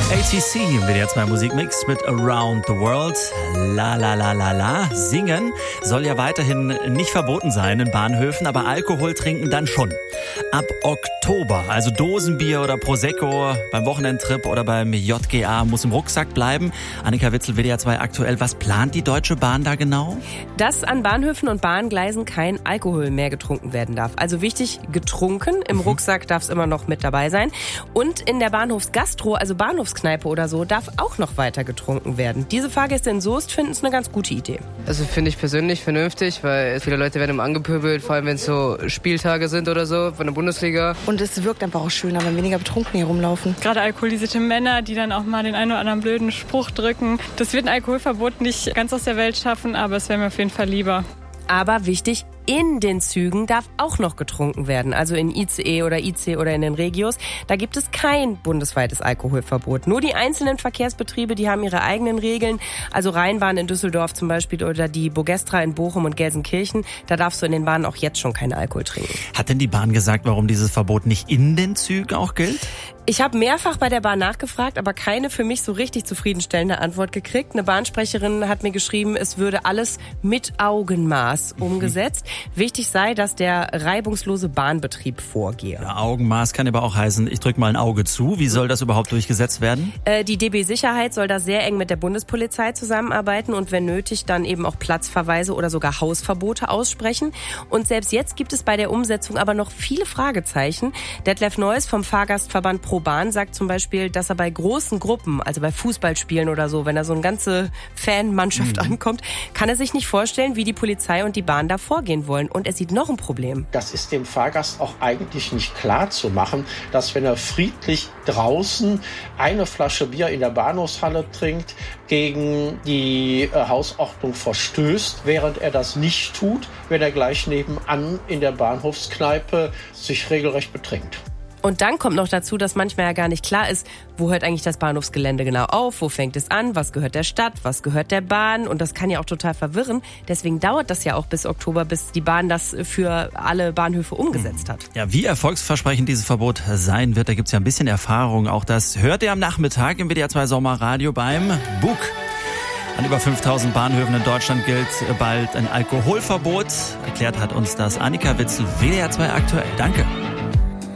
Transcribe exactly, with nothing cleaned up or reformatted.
A T C im W D R zwei Musikmix mit Around the World. La la la la la. Singen soll ja weiterhin nicht verboten sein in Bahnhöfen, aber Alkohol trinken dann schon. Ab Oktober, also Dosenbier oder Prosecco beim Wochenendtrip oder beim J G A muss im Rucksack bleiben. Annika Witzel, W D R zwei aktuell. Was plant die Deutsche Bahn da genau? Dass an Bahnhöfen und Bahngleisen kein Alkohol mehr getrunken werden darf. Also wichtig, getrunken. Im mhm. Rucksack darf es immer noch mit dabei sein. Und in der Bahnhofsgastro, also Bahnhofskneipe oder so, darf auch noch weiter getrunken werden. Diese Fahrgäste in Soest finden es eine ganz gute Idee. Also finde ich persönlich vernünftig, weil viele Leute werden immer angepöbelt, vor allem wenn es so Spieltage sind oder so von der Bundesliga. Und es wirkt einfach auch schöner, wenn weniger betrunken hier rumlaufen. Gerade alkoholisierte Männer, die dann auch mal den einen oder anderen blöden Spruch drücken. Das wird ein Alkoholverbot nicht ganz aus der Welt schaffen, aber es wäre mir auf jeden Fall lieber. Aber wichtig, in den Zügen darf auch noch getrunken werden. Also in I C E oder I C oder in den Regios. Da gibt es kein bundesweites Alkoholverbot. Nur die einzelnen Verkehrsbetriebe, die haben ihre eigenen Regeln. Also Rheinbahn in Düsseldorf zum Beispiel oder die Bogestra in Bochum und Gelsenkirchen. Da darfst du in den Bahnen auch jetzt schon keinen Alkohol trinken. Hat denn die Bahn gesagt, warum dieses Verbot nicht in den Zügen auch gilt? Ich habe mehrfach bei der Bahn nachgefragt, aber keine für mich so richtig zufriedenstellende Antwort gekriegt. Eine Bahnsprecherin hat mir geschrieben, es würde alles mit Augenmaß umgesetzt. Mhm. Wichtig sei, dass der reibungslose Bahnbetrieb vorgehe. Ja, Augenmaß kann aber auch heißen, ich drücke mal ein Auge zu. Wie soll das überhaupt durchgesetzt werden? Äh, die D B Sicherheit soll da sehr eng mit der Bundespolizei zusammenarbeiten und wenn nötig dann eben auch Platzverweise oder sogar Hausverbote aussprechen. Und selbst jetzt gibt es bei der Umsetzung aber noch viele Fragezeichen. Detlef Neuss vom Fahrgastverband Pro Bahn sagt zum Beispiel, dass er bei großen Gruppen, also bei Fußballspielen oder so, wenn da so eine ganze Fanmannschaft mhm. ankommt, kann er sich nicht vorstellen, wie die Polizei und die Bahn da vorgehen wollen. Und er sieht noch ein Problem. Das ist dem Fahrgast auch eigentlich nicht klar zu machen, dass wenn er friedlich draußen eine Flasche Bier in der Bahnhofshalle trinkt, gegen die äh, Hausordnung verstößt, während er das nicht tut, wenn er gleich nebenan in der Bahnhofskneipe sich regelrecht betrinkt. Und dann kommt noch dazu, dass manchmal ja gar nicht klar ist, wo hört eigentlich das Bahnhofsgelände genau auf, wo fängt es an, was gehört der Stadt, was gehört der Bahn und das kann ja auch total verwirren. Deswegen dauert das ja auch bis Oktober, bis die Bahn das für alle Bahnhöfe umgesetzt hat. Ja, wie erfolgsversprechend dieses Verbot sein wird, da gibt's ja ein bisschen Erfahrung. Auch das hört ihr am Nachmittag im W D R zwei Sommerradio beim Bug. An über fünftausend Bahnhöfen in Deutschland gilt bald ein Alkoholverbot. Erklärt hat uns das Annika Witzel, W D R zwei aktuell. Danke.